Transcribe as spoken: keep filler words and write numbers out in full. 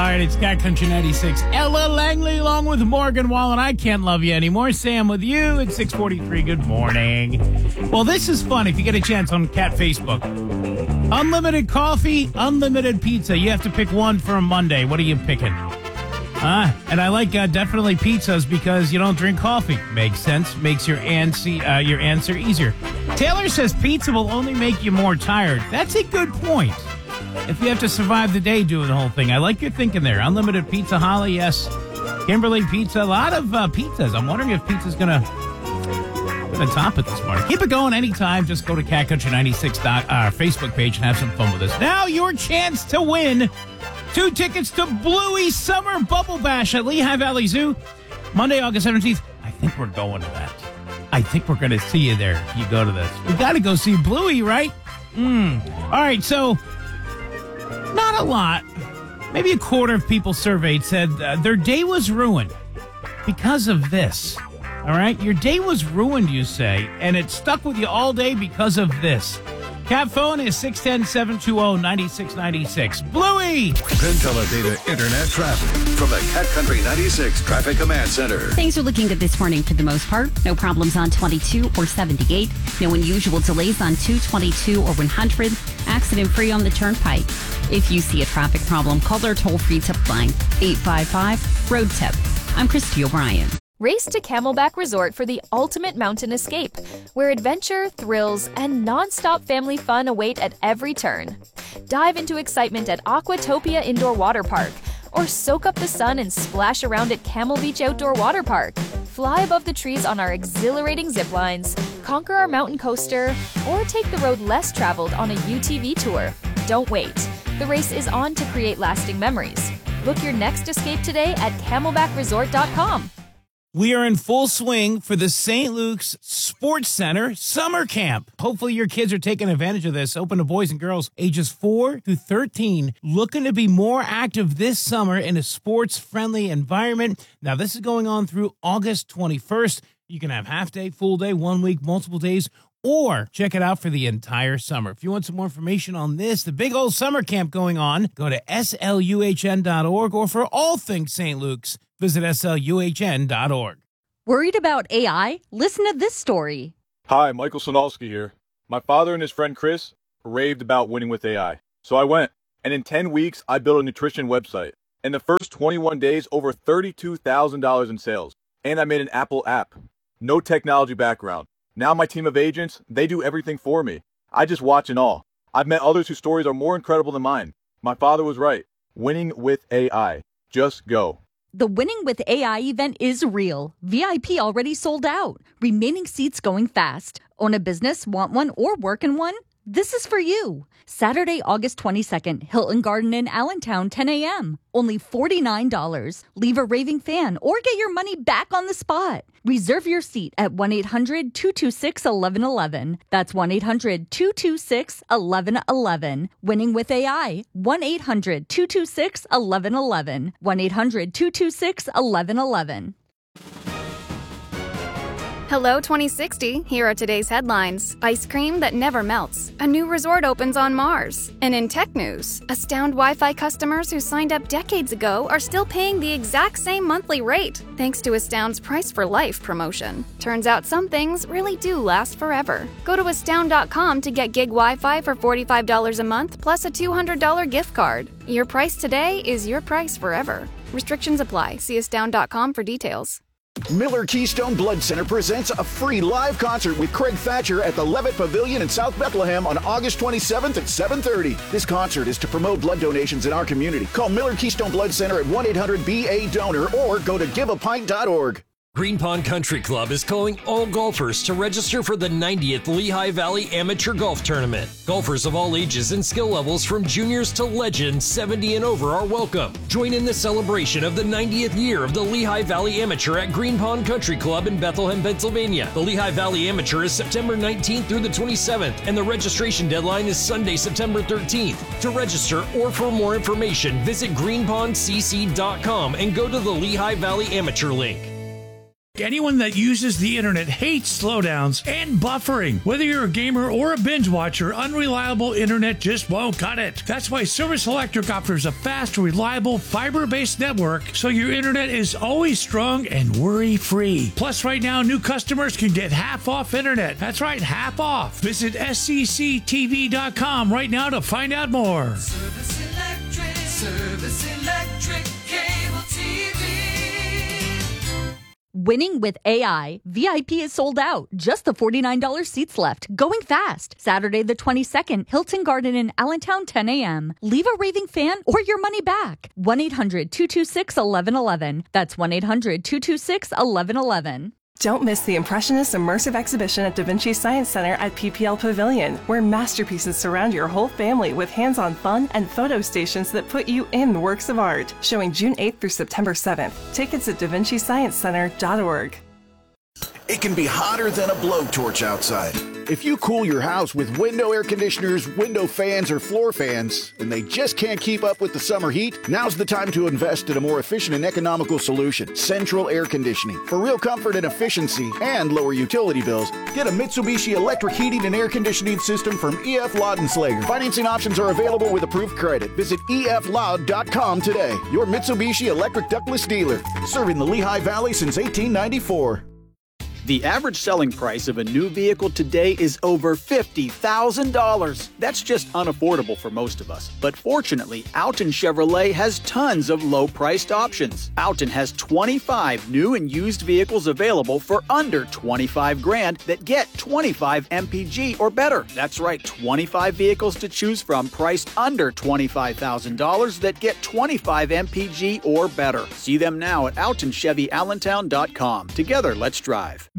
right, it's Cat Country ninety-six. Ella Langley along with Morgan Wallen. I can't love you anymore. Sam with you at six forty-three. Good morning. Well, this is fun if you get a chance on Cat Facebook. Unlimited coffee, unlimited pizza. You have to pick one for a Monday. What are you picking? Uh, and I like uh, definitely pizzas because you don't drink coffee. Makes sense. Makes your answer, uh, your answer easier. Taylor says pizza will only make you more tired. That's a good point. If you have to survive the day doing the whole thing. I like your thinking there. Unlimited pizza, Holly, yes. Kimberly pizza, a lot of uh, pizzas. I'm wondering if pizza's going to gonna top it this morning. Keep it going anytime. Just go to Cat Country ninety-six dot our Facebook page and have some fun with us. Now your chance to win two tickets to Bluey Summer Bubble Bash at Lehigh Valley Zoo. Monday, August seventeenth. I think we're going to that. I think we're going to see you there if you go to this. We got to go see Bluey, right? Mm. All right, so not a lot. Maybe a quarter of people surveyed said uh, their day was ruined because of this. All right? Your day was ruined, you say, and it stuck with you all day because of this. Cat phone is six one zero, seven two zero, nine six nine six. Bluey! Penn Teledata Internet traffic from the Cat Country ninety-six Traffic Command Center. Things are looking good this morning for the most part. No problems on twenty-two or seventy-eight. No unusual delays on two twenty-two or one hundred. Accident-free on the Turnpike. If you see a traffic problem, call our toll-free tip line, eight five five, road tip. I'm Christy O'Brien. Race to Camelback Resort for the ultimate mountain escape, where adventure, thrills, and non-stop family fun await at every turn. Dive into excitement at Aquatopia Indoor Water Park, or soak up the sun and splash around at Camel Beach Outdoor Water Park. Fly above the trees on our exhilarating zip lines, conquer our mountain coaster, or take the road less traveled on a U T V tour. Don't wait. The race is on to create lasting memories. Book your next escape today at camelback resort dot com. We are in full swing for the Saint Luke's Sports Center Summer Camp. Hopefully your kids are taking advantage of this. Open to boys and girls ages four through thirteen, looking to be more active this summer in a sports-friendly environment. Now, this is going on through August twenty-first. You can have half day, full day, one week, multiple days, or check it out for the entire summer. If you want some more information on this, the big old summer camp going on, go to S L U H N dot org, or for all things Saint Luke's, visit S L U H N dot org. Worried about A I? Listen to this story. Hi, Michael Sonalski here. My father and his friend Chris raved about winning with A I. So I went, and in ten weeks, I built a nutrition website. In the first twenty-one days, over thirty-two thousand dollars in sales. And I made an Apple app. No technology background. Now my team of agents, they do everything for me. I just watch and all. I've met others whose stories are more incredible than mine. My father was right. Winning with A I. Just go. The Winning with A I event is real. V I P already sold out. Remaining seats going fast. Own a business, want one, or work in one? This is for you. Saturday, August twenty-second, Hilton Garden in Allentown, ten a.m. Only forty-nine dollars. Leave a raving fan or get your money back on the spot. Reserve your seat at one eight hundred, two two six, one one one one. That's one eight hundred, two two six, one one one one. Winning with A I. one eight hundred, two two six, one one one one. one eight hundred, two two six, one one one one. Hello twenty sixty, here are today's headlines. Ice cream that never melts. A new resort opens on Mars. And in tech news, Astound Wi-Fi customers who signed up decades ago are still paying the exact same monthly rate, thanks to Astound's Price for Life promotion. Turns out some things really do last forever. Go to astound dot com to get gig Wi-Fi for forty-five dollars a month plus a two hundred dollars gift card. Your price today is your price forever. Restrictions apply. See astound dot com for details. Miller Keystone Blood Center presents a free live concert with Craig Thatcher at the Levitt Pavilion in South Bethlehem on August twenty-seventh at seven thirty. This concert is to promote blood donations in our community. Call Miller Keystone Blood Center at one eight hundred B A donor or go to give a pint dot org. Green Pond Country Club is calling all golfers to register for the ninetieth Lehigh Valley Amateur Golf Tournament. Golfers of all ages and skill levels from juniors to legends seventy and over are welcome. Join in the celebration of the ninetieth year of the Lehigh Valley Amateur at Green Pond Country Club in Bethlehem, Pennsylvania. The Lehigh Valley Amateur is September nineteenth through the twenty-seventh, and the registration deadline is Sunday, September thirteenth. To register or for more information, visit green pond c c dot com and go to the Lehigh Valley Amateur link. Anyone that uses the internet hates slowdowns and buffering. Whether you're a gamer or a binge watcher, unreliable internet just won't cut it. That's why Service Electric offers a fast, reliable, fiber-based network so your internet is always strong and worry-free. Plus, right now, new customers can get half off internet. That's right, half off. Visit S C C T V dot com right now to find out more. Service Electric, Service Electric, cable T V. Winning with A I. V I P is sold out. Just the forty-nine dollars seats left. Going fast. Saturday the twenty-second, Hilton Garden in Allentown, ten a.m. Leave a raving fan or your money back. one eight hundred two two six one one one one. That's one eight hundred two two six one one one one. Don't miss the Impressionist Immersive Exhibition at Da Vinci Science Center at P P L Pavilion, where masterpieces surround your whole family with hands-on fun and photo stations that put you in the works of art. Showing June eighth through September seventh. Tickets at da vinci science center dot org. It can be hotter than a blowtorch outside. If you cool your house with window air conditioners, window fans, or floor fans, and they just can't keep up with the summer heat, now's the time to invest in a more efficient and economical solution, Central Air Conditioning. For real comfort and efficiency and lower utility bills, get a Mitsubishi electric heating and air conditioning system from E F Loud and Slager. Financing options are available with approved credit. Visit E F loud dot com today. Your Mitsubishi electric ductless dealer, serving the Lehigh Valley since eighteen ninety-four. The average selling price of a new vehicle today is over fifty thousand dollars. That's just unaffordable for most of us. But fortunately, Alton Chevrolet has tons of low-priced options. Alton has twenty-five new and used vehicles available for under twenty-five grand that get twenty-five M P G or better. That's right, twenty-five vehicles to choose from priced under twenty-five thousand dollars that get twenty-five M P G or better. See them now at alton chevy allentown dot com. Together, let's drive.